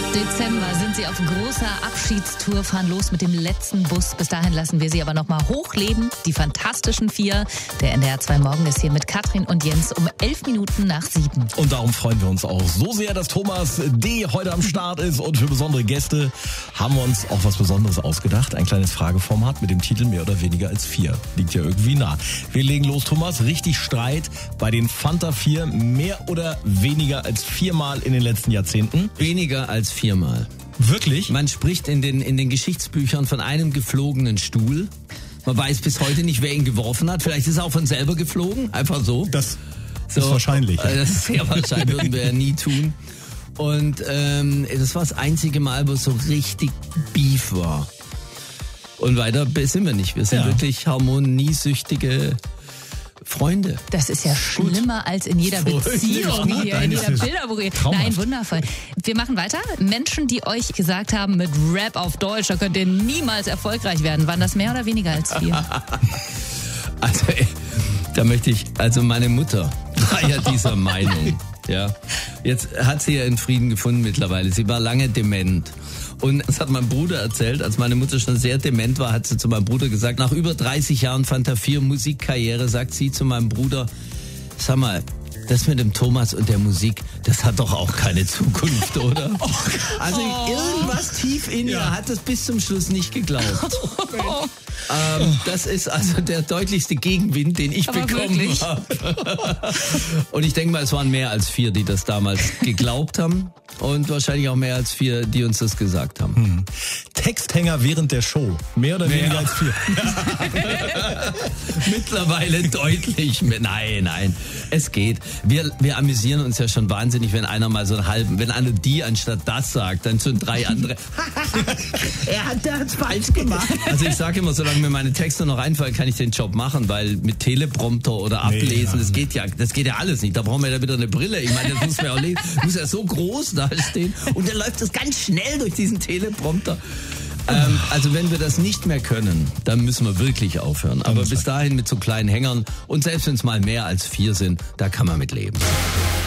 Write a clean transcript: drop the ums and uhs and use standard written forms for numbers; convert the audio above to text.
Dezember sind sie auf großer Abschiedstour, fahren los mit dem letzten Bus. Bis dahin lassen wir sie aber noch mal hochleben. Die Fantastischen Vier. Der NDR 2 Morgen ist hier mit Katrin und Jens um 11 Minuten nach 7. Und darum freuen wir uns auch so sehr, dass Thomas D. heute am Start ist. Und für besondere Gäste haben wir uns auch was Besonderes ausgedacht. Ein kleines Frageformat mit dem Titel Mehr oder weniger als 4. Liegt ja irgendwie nah. Wir legen los, Thomas. Richtig Streit bei den Fanta 4. Mehr oder weniger als 4-mal in den letzten Jahrzehnten? Weniger als 4-mal. Wirklich? Man spricht in den Geschichtsbüchern von einem geflogenen Stuhl. Man weiß bis heute nicht, wer ihn geworfen hat. Vielleicht ist er auch von selber geflogen. Einfach so. Das ist wahrscheinlich. Das ist sehr wahrscheinlich, würden wir ja nie tun. Und das war das einzige Mal, wo es so richtig Beef war. Und weiter sind wir nicht. Wir sind wirklich harmoniesüchtige Freunde. Das ist ja schlimmer als in jeder Beziehung hier, in jeder Bilderbuch. Nein, wundervoll. Wir machen weiter. Menschen, die euch gesagt haben, mit Rap auf Deutsch, da könnt ihr niemals erfolgreich werden. Waren das mehr oder weniger als 4? Also, meine Mutter war ja dieser Meinung. Ja. Jetzt hat sie ja in Frieden gefunden mittlerweile. Sie war lange dement. Und das hat mein Bruder erzählt, als meine Mutter schon sehr dement war, hat sie zu meinem Bruder gesagt, nach über 30 Jahren Fanta 4 Musikkarriere, sagt sie zu meinem Bruder, sag mal, das mit dem Thomas und der Musik, das hat doch auch keine Zukunft, oder? Also irgendwas tief in ihr hat es bis zum Schluss nicht geglaubt. Das ist also der deutlichste Gegenwind, den ich bekommen habe. Und ich denke mal, es waren mehr als 4, die das damals geglaubt haben. Und wahrscheinlich auch mehr als 4, die uns das gesagt haben. Texthänger während der Show. Mehr oder weniger als 4. Mittlerweile deutlich mehr. Nein. Es geht. Wir amüsieren uns ja schon wahnsinnig, wenn einer mal so einen halben, wenn einer die anstatt das sagt, dann sind 3 andere. Er hat's falsch gemacht. Also ich sage immer, solange mir meine Texte noch einfallen, kann ich den Job machen, weil mit Teleprompter oder Ablesen, das geht ja alles nicht. Da brauchen wir ja wieder eine Brille. Ich meine, das muss man ja auch lesen. Muss ja so groß dastehen. Und dann läuft das ganz schnell durch diesen Teleprompter. Also wenn wir das nicht mehr können, dann müssen wir wirklich aufhören. Aber bis dahin mit so kleinen Hängern und selbst wenn es mal mehr als 4 sind, da kann man mit leben.